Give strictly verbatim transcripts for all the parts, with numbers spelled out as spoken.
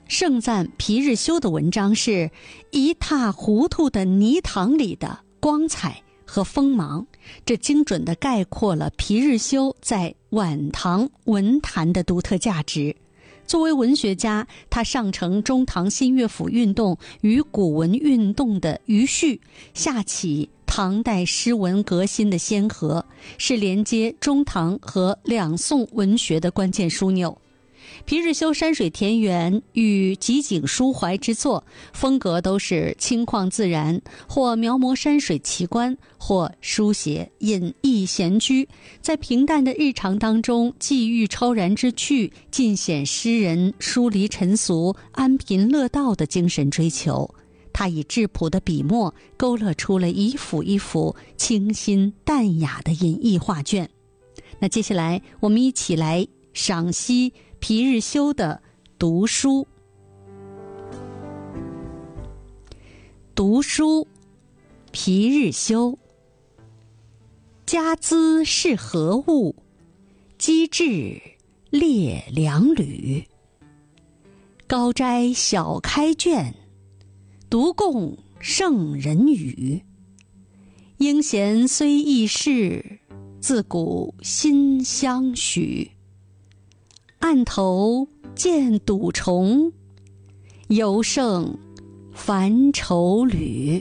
盛赞皮日休的文章是一塌糊涂的泥塘里的光彩和锋芒，这精准地概括了皮日休在晚唐文坛的独特价值。作为文学家，他上承中唐新乐府运动与古文运动的余绪，下起唐代诗文革新的先河，是连接中唐和两宋文学的关键枢纽。皮日休山水田园与集景抒怀之作，风格都是清旷自然，或描摹山水奇观，或书写隐逸闲居，在平淡的日常当中寄寓超然之趣，尽显诗人疏离尘俗、安贫乐道的精神追求。他以质朴的笔墨勾勒出了一幅一幅清新淡雅的隐逸画卷。那接下来我们一起来赏析皮日休的读书。读书，皮日休。家资是何物？机智列两履。高斋小开卷，独供圣人语。英贤虽易事，自古心相许。案头见赌虫，犹胜凡愁侣。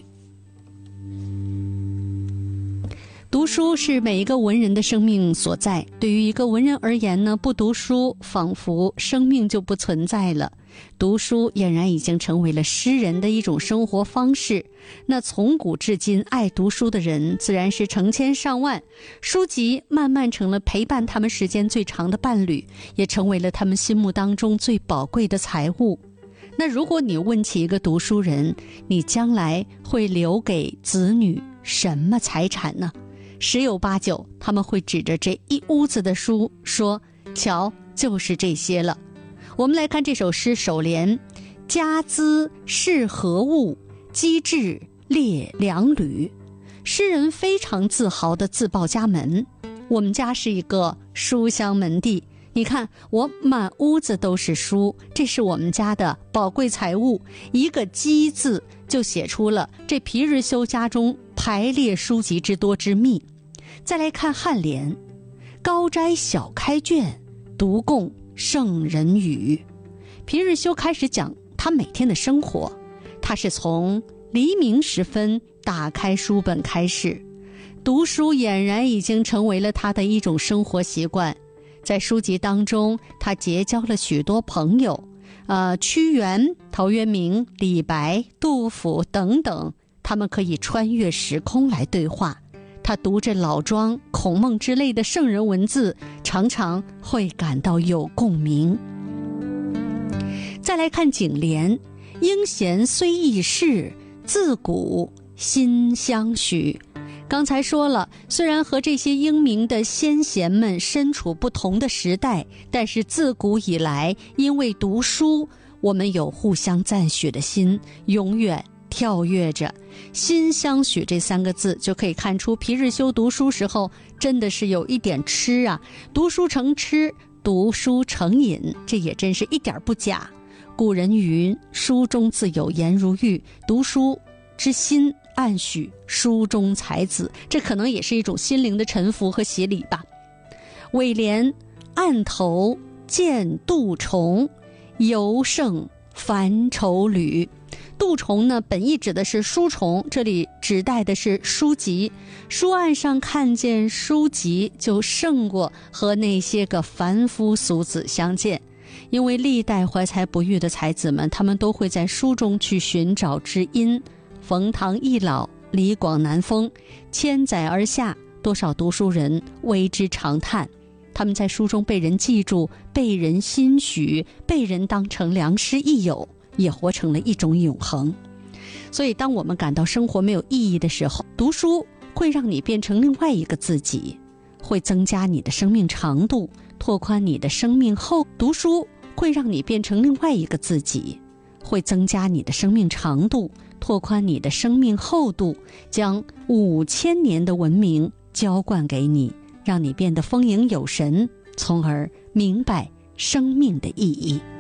读书是每一个文人的生命所在，对于一个文人而言呢，不读书仿佛生命就不存在了。读书俨然已经成为了诗人的一种生活方式。那从古至今，爱读书的人自然是成千上万，书籍慢慢成了陪伴他们时间最长的伴侣，也成为了他们心目当中最宝贵的财物。那如果你问起一个读书人，你将来会留给子女什么财产呢？十有八九他们会指着这一屋子的书说，瞧，就是这些了。我们来看这首诗首联，家资是何物？机智列两履。诗人非常自豪地自报家门，我们家是一个书香门第，你看我满屋子都是书，这是我们家的宝贵财物。一个机字就写出了这皮日休家中排列书籍之多之秘。再来看颔联，高斋小开卷，独供圣人语。皮日休开始讲他每天的生活，他是从黎明时分打开书本开始，读书俨然已经成为了他的一种生活习惯。在书籍当中，他结交了许多朋友，呃，屈原、陶渊明、李白、杜甫等等，他们可以穿越时空来对话。他读着老庄、孔孟之类的圣人文字，常常会感到有共鸣。再来看颈联，英贤虽易事，自古心相许。刚才说了，虽然和这些英明的先贤们身处不同的时代，但是自古以来，因为读书，我们有互相赞许的心，永远跳跃着。心相许这三个字就可以看出皮日休读书时候真的是有一点痴啊，读书成痴，读书成瘾，这也真是一点不假。古人云，书中自有颜如玉，读书之心暗许书中才子，这可能也是一种心灵的臣服和洗礼吧。尾联，案头见杜虫，犹胜凡愁侣。杜虫呢，本意指的是书虫，这里指代的是书籍。书案上看见书籍，就胜过和那些个凡夫俗子相见。因为历代怀才不遇的才子们，他们都会在书中去寻找知音。冯唐易老，李广南风，千载而下，多少读书人为之长叹。他们在书中被人记住，被人心许，被人当成良师益友，也活成了一种永恒。所以当我们感到生活没有意义的时候，读书会让你变成另外一个自己，会增加你的生命长度，拓宽你的生命厚。读书会让你变成另外一个自己，会增加你的生命长度，拓宽你的生命厚度，将五千年的文明浇灌给你，让你变得丰盈有神，从而明白生命的意义。